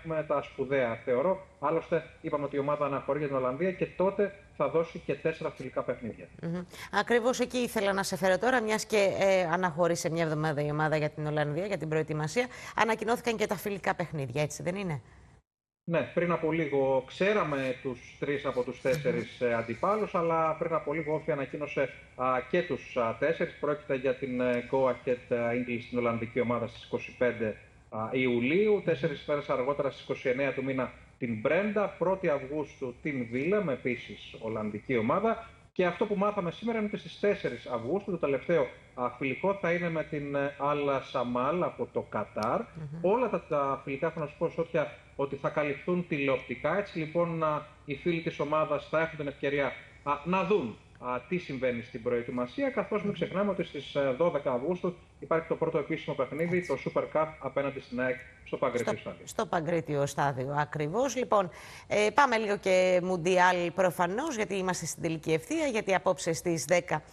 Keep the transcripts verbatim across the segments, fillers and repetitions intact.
έχουμε τα σπουδαία, θεωρώ. Άλλωστε, είπαμε ότι η ομάδα αναχωρεί για την Ολλανδία και τότε θα δώσει και τέσσερα φιλικά παιχνίδια. Mm-hmm. Ακριβώς εκεί ήθελα να σε φέρω τώρα, μιας και ε, αναχωρεί σε μια εβδομάδα η ομάδα για την Ολλανδία, για την προετοιμασία. Ανακοινώθηκαν και τα φιλικά παιχνίδια, έτσι δεν είναι? Ναι, πριν από λίγο ξέραμε τους τρεις από τους τέσσερις ε, αντιπάλους, αλλά πριν από λίγο όφη ανακοίνωσε α, και τους α, τέσσερις. Πρόκειται για την ε, Go Ahead English, την Ολλανδική ομάδα, στις είκοσι πέντε α, Ιουλίου. Τέσσερις μέρες αργότερα, στις είκοσι εννέα του μήνα, την Brenda. πρώτη Αυγούστου την Willem, επίσης Ολλανδική ομάδα. Και αυτό που μάθαμε σήμερα είναι ότι στις τέσσερις Αυγούστου το τελευταίο α, φιλικό θα είναι με την Al Samal από το Κατάρ. Mm-hmm. Όλα τα, τα φιλικά θα να σου πω, Σώτια, ότι θα καλυφθούν τηλεοπτικά. Έτσι λοιπόν α, οι φίλοι της ομάδας θα έχουν την ευκαιρία α, να δουν α, τι συμβαίνει στην προετοιμασία, καθώς μην ξεχνάμε ότι στις δώδεκα Αυγούστου υπάρχει το πρώτο επίσημο παιχνίδι, έτσι, το Super Cup απέναντι στην ΑΕΚ στο Παγκρίτιο Στάδιο. Στο Παγκρίτιο Στάδιο, ακριβώς. Λοιπόν, ε, πάμε λίγο και Μουντιάλ προφανώς, γιατί είμαστε στην τελική ευθεία, γιατί απόψε στις δέκα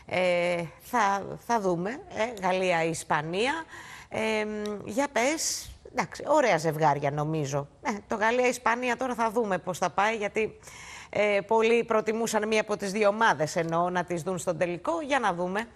ε, θα, θα δούμε ε, Γαλλία-Ισπανία. Ε, για πες, εντάξει, ωραία ζευγάρια νομίζω. Ε, το Γαλλία-Ισπανία τώρα θα δούμε πώς θα πάει, γιατί ε, πολλοί προτιμούσαν μία από τις δύο ομάδες, εννοώ, να τις δουν στον τελικό. Για να δούμε.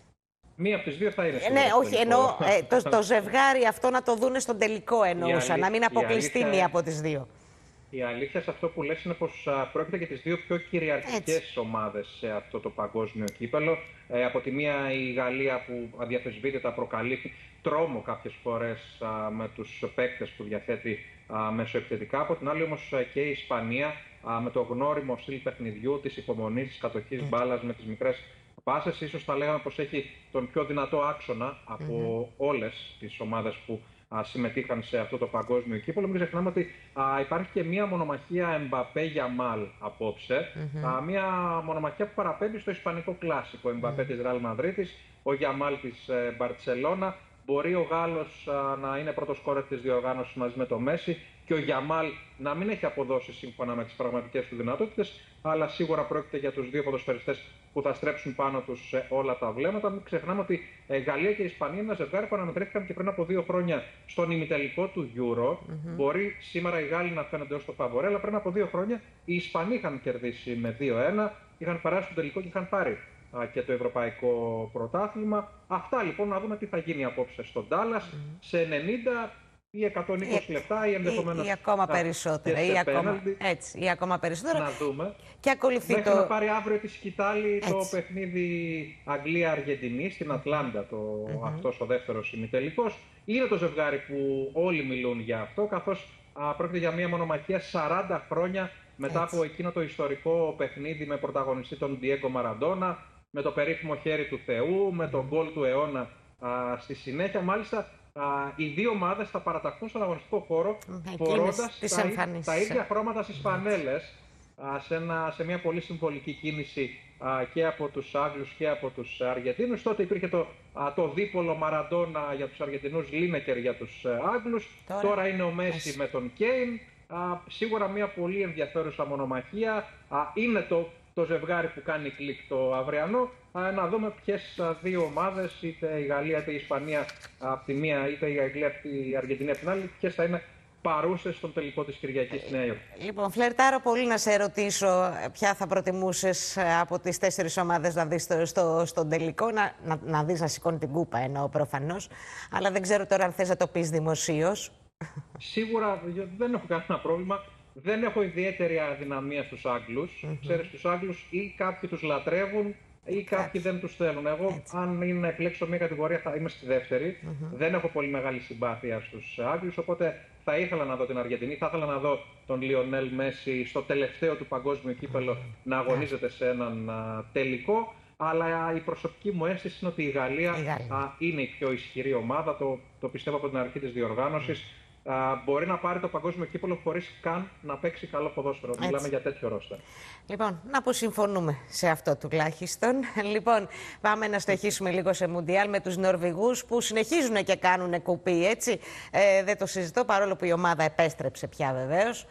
Μία από τις δύο θα είναι στο Ναι, όχι, τελικό. εννοώ ε, το, το ζευγάρι αυτό να το δούνε στον τελικό εννοούσα, να μην αποκλειστεί αλήθεια, μία από τις δύο. Η αλήθεια σε αυτό που λες είναι πως α, πρόκειται για τις δύο πιο κυριαρχικές Έτσι. ομάδες σε αυτό το παγκόσμιο κύπελο. Ε, από τη μία η Γαλλία που αδιαφεσβήτητα προκαλεί τρόμο κάποιες φορές α, με τους παίκτες που διαθέτει α, μεσοεπιθετικά. Από την άλλη όμως και η Ισπανία α, με το γνώριμο στυλ παιχνιδιού, της υπομονής, της κατοχής μπάλας με τις μικρές πάσες. Ίσως θα λέγαμε πως έχει τον πιο δυνατό άξονα από mm-hmm. όλες τις ομάδες που α, συμμετείχαν σε αυτό το παγκόσμιο κύπελλο. Μην ξεχνάμε ότι α, υπάρχει και μία μονομαχία Εμπαπέ-Γιαμάλ απόψε. Mm-hmm. Α, μία μονομαχία που παραπέμπει στο ισπανικό κλάσικο. Ο Εμπαπέ mm-hmm. της Ρεάλ Μαδρίτης, ο Γιαμάλ της ε, Μπαρτσελώνα. Μπορεί ο Γάλλος α, να είναι πρώτος σκόρερ της διοργάνωσης μαζί με το Μέση και ο Γιαμάλ να μην έχει αποδώσει σύμφωνα με τις πραγματικές του δυνατότητες, αλλά σίγουρα πρόκειται για τους δύο ποδοσφαιριστές που θα στρέψουν πάνω τους σε όλα τα βλέμματα. Μην ξεχνάμε ότι η Γαλλία και η Ισπανία είναι ένα ζευγάρι που αναμετρήθηκαν και πριν από δύο χρόνια στον ημιτελικό του Euro. Mm-hmm. Μπορεί σήμερα οι Γάλλοι να φαίνονται ως το φαβορέ, αλλά πριν από δύο χρόνια οι Ισπανοί είχαν κερδίσει με δύο ένα, είχαν περάσει στο τελικό και είχαν πάρει α, και το ευρωπαϊκό πρωτάθλημα. Αυτά λοιπόν, να δούμε τι θα γίνει απόψε στον Ντάλλας mm-hmm. σε ενενήντα ή εκατόν είκοσι λεπτά ή ενδεχομένως ή, ή ακόμα περισσότερα. Ή ακόμα, έτσι, ή ακόμα περισσότερα. Να δούμε. Και ακολουθεί Μέχρι το... να πάρει αύριο τη σκητάλη έτσι. Το παιχνίδι Αγγλία-Αργεντινή στην Ατλάντα, το, mm-hmm. αυτός ο δεύτερος ημιτελικός. Είναι το ζευγάρι που όλοι μιλούν για αυτό, καθώς α, πρόκειται για μια μονομαχία σαράντα χρόνια μετά έτσι. Από εκείνο το ιστορικό παιχνίδι με πρωταγωνιστή τον Ντιέγκο Μαραντόνα, με το περίφημο χέρι του Θεού, με τον γκολ του αιώνα α, στη συνέχεια. Μάλιστα, α, οι δύο ομάδες θα παραταχθούν στον αγωνιστικό χώρο φορώντας τα, τα ίδια χρώματα στις φανέλες, α, σε, ένα, σε μια πολύ συμβολική κίνηση α, και από τους Άγγλους και από τους Αργεντίνους. Τότε υπήρχε το, α, το δίπολο Μαραντόνα για τους Αργεντινούς, Λίνεκερ για τους Άγγλους. Τώρα, Τώρα είναι ο Μέση με τον Κέιν. Α, σίγουρα μια πολύ ενδιαφέρουσα μονομαχία. Α, είναι το το ζευγάρι που κάνει κλικ το αυριανό. Α, να δούμε ποιες δύο ομάδες, είτε η Γαλλία είτε η Ισπανία από τη μία, είτε η Αγγλία η Αργεντινή από την άλλη, ποιες θα είναι παρούσες στον τελικό της Κυριακής στη Νέα Υόρκη. Λοιπόν, φλερτάρω πολύ να σε ρωτήσω ποια θα προτιμούσες από τις τέσσερις ομάδες να δεις στο, στο, στον τελικό, να, να, να δεις να σηκώνει την κούπα εννοώ προφανώς, αλλά δεν ξέρω τώρα αν θες να το πεις δημοσίως. Σίγουρα δεν έχω κανένα πρόβλημα. Δεν έχω ιδιαίτερη αδυναμία στους Άγγλους. Mm-hmm. Ξέρεις, τους Άγγλους ή κάποιοι τους λατρεύουν ή κάποιοι δεν τους θέλουν. Εγώ, έτσι. Αν είναι να επιλέξω μια κατηγορία, θα είμαι στη δεύτερη. Mm-hmm. Δεν έχω πολύ μεγάλη συμπάθεια στους Άγγλους, οπότε θα ήθελα να δω την Αργεντινή, θα ήθελα να δω τον Λιονέλ Μέση στο τελευταίο του παγκόσμιο κύπελλο mm-hmm. να αγωνίζεται σε έναν α, τελικό. Αλλά η προσωπική μου αίσθηση είναι ότι η Γαλλία, η Γαλλία. Α, είναι η πιο ισχυρή ομάδα. Το, το πιστεύω από την αρχή της διοργάνωσης. Mm-hmm. Uh, μπορεί να πάρει το παγκόσμιο κύπελλο χωρίς καν να παίξει καλό ποδόσφαιρο. Έτσι. Μιλάμε για τέτοιο ρόστερ. Λοιπόν, να που συμφωνούμε σε αυτό τουλάχιστον. Λοιπόν, πάμε να στοχίσουμε λίγο σε Μουντιάλ με τους Νορβηγούς που συνεχίζουν και κάνουν κουπί, έτσι. Ε, δεν το συζητώ, παρόλο που η ομάδα επέστρεψε πια βεβαίως.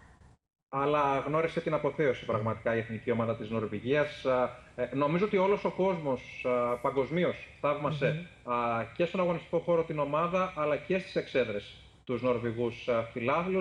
Αλλά γνώρισε την αποθέωση πραγματικά η εθνική ομάδα της Νορβηγίας. Ε, νομίζω ότι όλος ο κόσμος παγκοσμίως θαύμασε mm-hmm. και στον αγωνιστικό χώρο την ομάδα, αλλά και στις εξέδρες τους Νορβηγούς φιλάθλους.